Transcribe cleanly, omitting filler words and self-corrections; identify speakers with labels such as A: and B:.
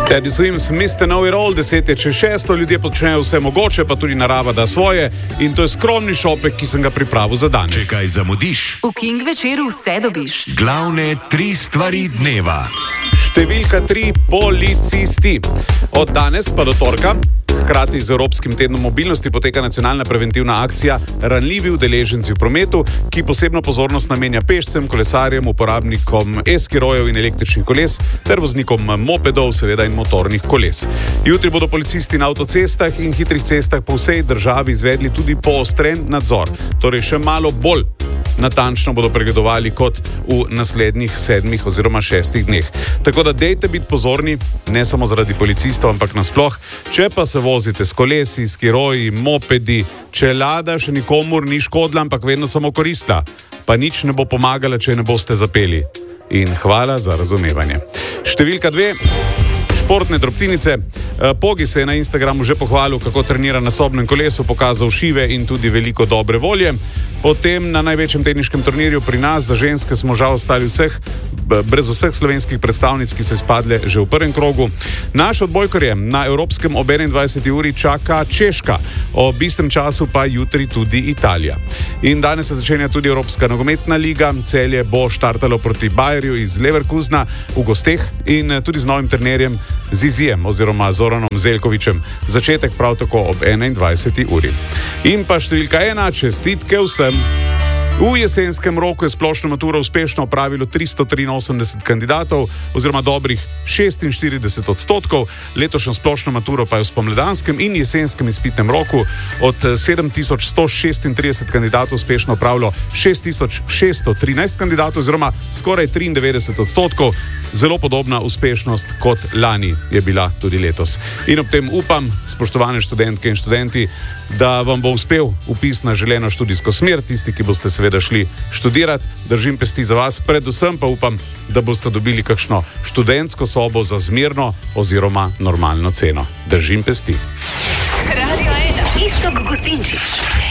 A: Teddy Swims, Mr. Know It All, 10:06, ljudje počnejo vse mogoče, pa tudi narava da svoje in to je skromni šopek, ki sem ga pripravil za danes.
B: Če kaj zamudiš,
C: v King večeru vse dobiš.
B: Glavne 3 stvari dneva.
A: Številka 3, policisti. Od danes pa do torka, hkrati z Evropskim tednom mobilnosti, poteka nacionalna preventivna akcija Ranljivi udeleženci v prometu, ki posebno pozornost namenja pešcem, kolesarjem, uporabnikom e-skirojev in električnih koles ter voznikom mopedov, seveda in motornih koles. Jutri bodo policisti na avtocestah in hitrih cestah po vsej državi izvedli tudi poostren nadzor, torej še malo bolj natančno bodo pregledovali kot v naslednjih 7 oziroma 6 dneh. Tako da dejte biti pozorni, ne samo zaradi policistov, ampak nasploh, če pa se vozite s kolesi, skiroji, mopedi, čelada še nikomur ni škodila, ampak vedno samo koristila, pa nič ne bo pomagala, če ne boste zapeli. In hvala za razumevanje. Številka 2. Športne drobtinice. Pogi se je na Instagramu že pohvalil, kako trenira na sobnem kolesu, pokazal šive in tudi veliko dobre volje. Potem na največjem teniškem turnirju pri nas za ženske smo žal ostali brez vseh slovenskih predstavnic, ki so izpadle že v prvem krogu. Naš odbojkarje na Evropskem ob 21. uri čaka Češka, ob istem času pa jutri tudi Italija. In danes se začenja tudi Evropska nogometna liga. Celje bo štartalo proti Bayerju iz Leverkusena v gosteh in tudi z novim trenerjem Zizijem oziroma Zoranom Zeljkovićem. Začetek prav tako ob 21. uri. In pa številka 1, čestitke vsem. V jesenskem roku je splošno maturo uspešno opravilo 383 kandidatov oziroma dobrih 46%. Letošnjo splošno maturo pa je v spomladanskem in jesenskem izpitnem roku od 7136 kandidatov uspešno opravilo 6613 kandidatov oziroma skoraj 93%. Zelo podobna uspešnost kot lani je bila tudi letos. In ob tem upam, spoštovane študentke in študenti, da vam bo uspel vpis na želeno študijsko smer, tisti, ki boste seveda šli študirati. Držim pesti za vas, predvsem pa upam, da boste dobili kakšno študentsko sobo za zmerno oziroma normalno ceno. Držim pesti.
C: Radio 1, Iztok Gustinčič.